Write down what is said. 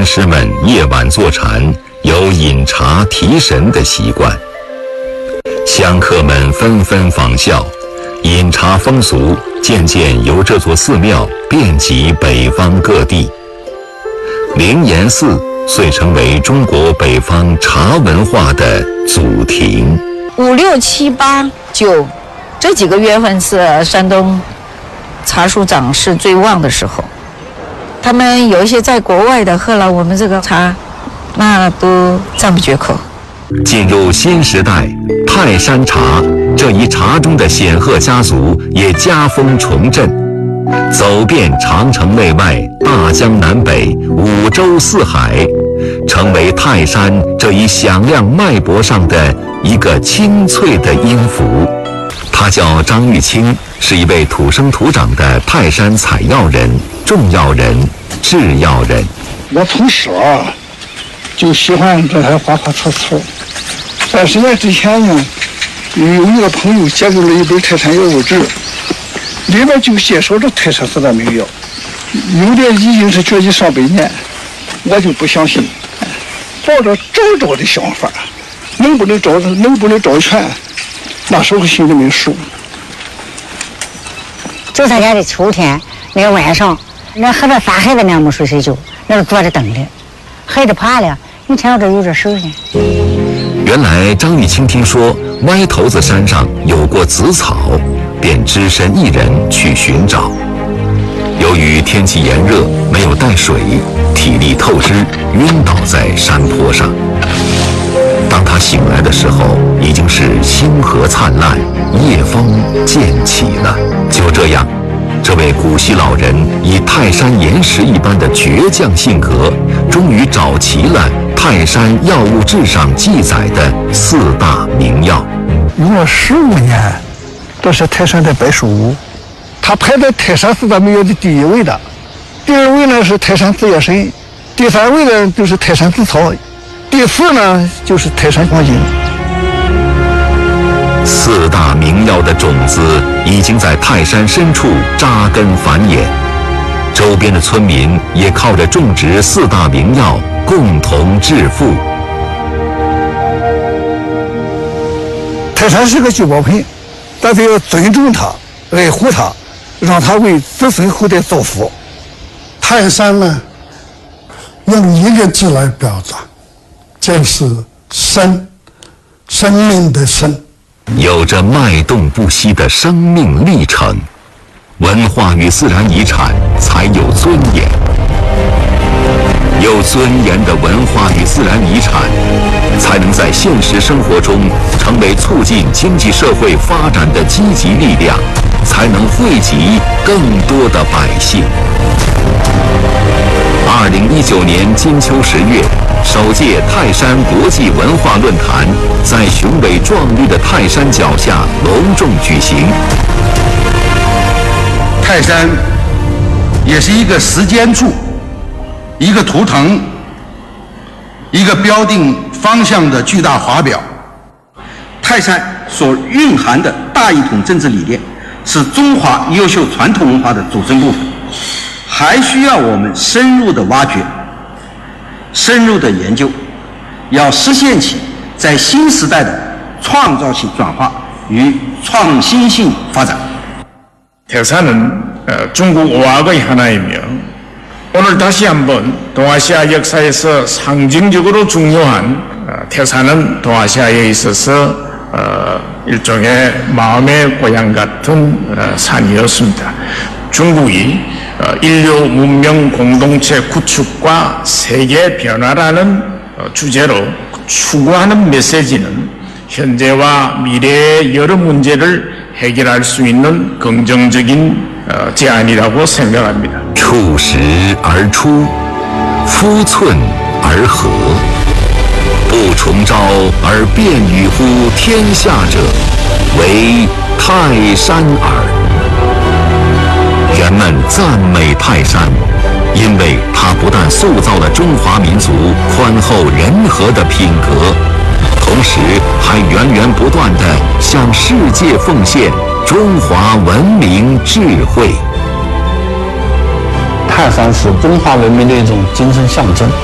禅师们夜晚坐禅，有饮茶提神的习惯。香客们纷纷仿效，饮茶风俗渐渐由这座寺庙遍及北方各地。灵岩寺遂成为中国北方茶文化的祖庭。 5、6、7、8、9这几个月份是山东茶树长势最旺的时候。他们有一些在国外的喝了我们这个茶，那都赞不绝口。 进入新时代，泰山茶这一茶中的显赫家族也加封重振，走遍长城内外、大江南北、5洲4海，成为泰山这一响亮脉搏上的一个清脆的音符。他叫张玉清，是一位土生土长的泰山采药人、种药人、制药人。 我从小就喜欢这些花花草草。在10年之前呢，有一个朋友接给了一本《泰山药物志》，里面就介绍着泰山4大名药，有的已经是绝迹上百年，我就不相信。抱着找的想法，能不能找全，那时候心里没数。 就参加的秋天那个晚上，那喝着发孩子那没睡觉，那是坐着等的，孩子爬了，你听到这有这声音。 原来张玉清听说歪头子山上有过紫草，便只身一人去寻找。由于天气炎热，没有带水，体力透支，晕倒在山坡上。当他醒来的时候，已经是星河灿烂，夜风渐起了。就这样，这位古稀老人以泰山岩石一般的倔强性格，终于找齐了泰山药物志上记载的4大名药。 用了15年，这是泰山的柏树屋，他排在泰山4大名药的第1位的，第2位呢是泰山紫叶参，第3位呢就是泰山紫草，第4呢就是泰山黄金。 4大名药的种子已经在泰山深处扎根繁衍，周边的村民也靠着种植4大名药共同致富。 泰山是个聚宝盆，但是要尊重它，爱护它，让它为子孙后代造福。 泰山呢，用一个字来表达，就是生，生命的生。 有着脉动不息的生命历程，文化与自然遗产才有尊严。有尊严的文化与自然遗产，才能在现实生活中成为促进经济社会发展的积极力量，才能惠及更多的百姓。2019年金秋10月，首届泰山国际文化论坛在雄伟壮丽的泰山脚下隆重举行。 泰山也是一个时间柱，一个图腾，一个标定方向的巨大华表。泰山所蕴含的大一统政治理念，是中华优秀传统文化的组成部分，还需要我们深入的挖掘，深入的研究，要实现起在新时代的创造性转化与创新性发展。 태산은 중국 오학의 하나이며 오늘 다시 한번 동아시아 역사에서 상징적으로 중요한 태산은 동아시아에 있어서 일종의 마음의 고향 같은 산이었습니다. 중국이 인류 문명 공동체 구축과 세계 변화라는 주제로 추구하는 메시지는 현재와 미래의 여러 문제를 해결할 수 있는 긍정적인 제안이라고 생각합니다. 触石而出，夫寸而合，不崇招而便与乎天下者，为泰山耳。人们赞美泰山，因为它不但塑造了中华民族宽厚仁和的品格，同时还源源不断地向世界奉献中华文明智慧。 泰山是中华文明的一种精神象征。